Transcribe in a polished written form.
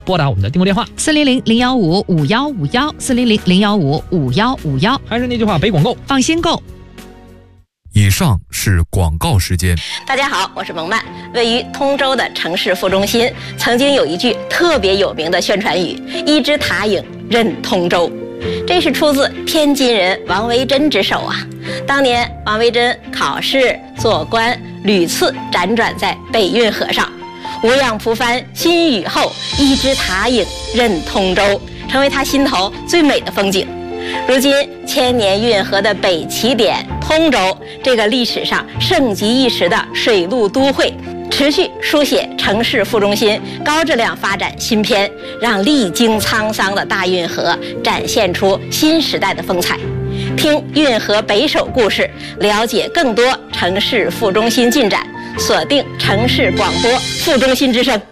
拨打我们的订购电话 400-015-5151，400-015-5151。 还是那句话，北广购， 放心购。 以上是广告时间。 大家好，我是蒙曼。位于通州的城市副中心，曾经有一句特别有名的宣传语：“一枝塔影任通州”。这是出自天津人王维珍之手啊。当年王维珍考试做官，屡次辗转在北运河上，无恙蒲帆新雨后，一枝塔影任通州，成为他心头最美的风景。如今千年运河的北起点通州，这个历史上盛极一时的水陆都会，持续书写城市副中心高质量发展新篇，让历经沧桑的大运河展现出新时代的风采。听运河北首故事，了解更多城市副中心进展，锁定城市广播副中心之声。